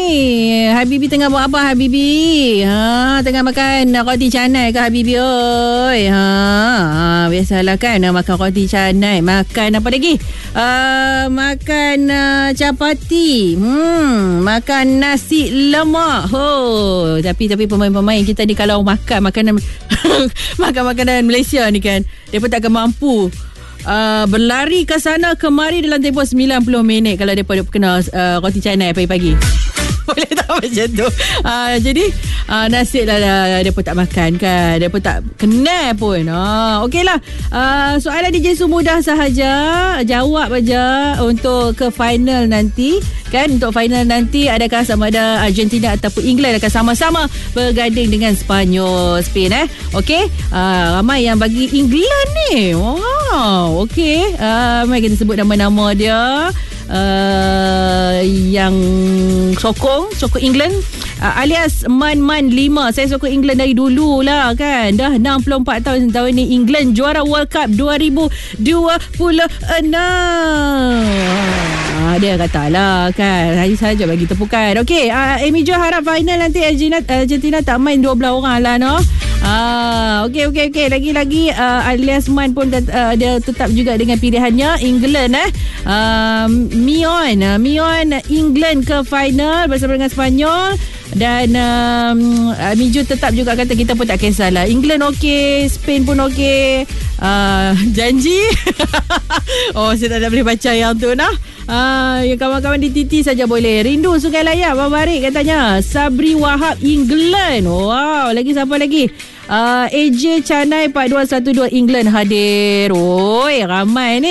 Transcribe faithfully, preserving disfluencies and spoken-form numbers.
Habibi tengah buat apa Habibi? Ha, tengah makan roti canai ke Habibi oi? Ha, ha biasalah kan makan roti canai. Makan apa lagi? Uh, makan uh, capati. Hmm, makan nasi lemak. Oh, tapi tapi pemain-pemain kita ni kalau makan makanan makan makanan Malaysia ni kan, depa takkan mampu Uh, berlari ke sana kemari dalam tempoh sembilan puluh minit kalau mereka kena uh, roti canai pagi-pagi. Boleh tak macam tu? Uh, jadi uh, nasib lah, lah mereka tak makan kan, mereka tak kenal pun. uh, Okey lah, uh, soalan D J Su mudah sahaja. Jawab aja untuk ke final nanti kan. Untuk final nanti adakah sama ada Argentina ataupun England akan sama-sama berganding dengan Sepanyol, Spain eh. Okey, uh, ramai yang bagi England ni. Wow, okey. Uh, mari kita sebut nama-nama dia. Uh, yang sokong Sokong England, uh, alias Man-Man lima. Saya sokong England dari dulu lah kan. Dah enam puluh empat tahun tahun ni England juara World Cup dua ribu dua puluh enam. Ah, dia kata lah kan, hari saja bagi tepukan. Okey, uh, Amy Jo harap final nanti Argentina, Argentina tak main dua belas orang lah no. Ah, okey okey okey. Lagi-lagi uh, alias Man pun uh, dia tetap juga dengan pilihannya England eh. Um, Mion, uh, Mion England ke final bersama dengan Sepanyol. Dan um, Miju tetap juga kata kita pun tak kisahlah. England okey, Spain pun okey. Uh, janji. Oh, saya tak boleh baca yang tu nah. Uh, yang kawan-kawan di T T saja boleh. Rindu Sungai Layak Babarik katanya. Sabri Wahab England. Wow, lagi siapa lagi? Uh, A J Canai empat dua satu dua England hadir. Oi, ramai ni.